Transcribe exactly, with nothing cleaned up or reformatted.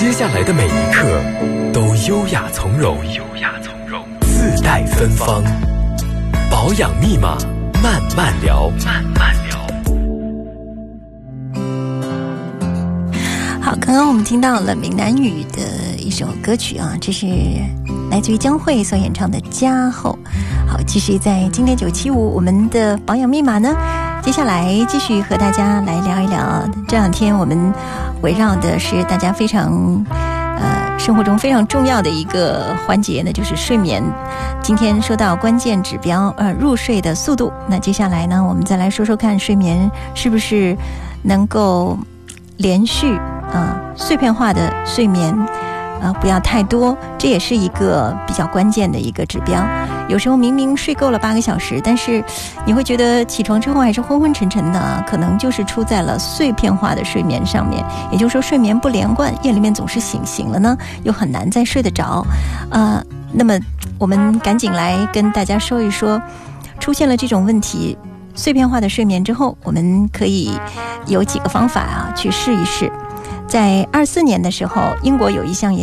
接下来的每一刻都优雅从容，优雅从容，自带芬芳。保养密码，慢慢聊，慢慢聊。 好，刚刚我们听到了闽南语的一首歌曲啊，这是来自于江蕙所演唱的《家后》。好，继续在经典九七五，我们的保养密码呢，接下来继续和大家来聊一聊。这两天我们围绕的是大家非常呃生活中非常重要的一个环节呢，就是睡眠。今天说到关键指标，呃，入睡的速度。那接下来呢，我们再来说说看，睡眠是不是能够连续啊、呃、碎片化的睡眠。呃，不要太多，这也是一个比较关键的一个指标。有时候明明睡够了八个小时，但是你会觉得起床之后还是昏昏沉沉的，可能就是出在了碎片化的睡眠上面。也就是说，睡眠不连贯，夜里面总是醒，醒了呢又很难再睡得着。呃，那么我们赶紧来跟大家说一说，出现了这种问题，碎片化的睡眠之后，我们可以有几个方法啊，去试一试。在二四年的时候，英国有一项研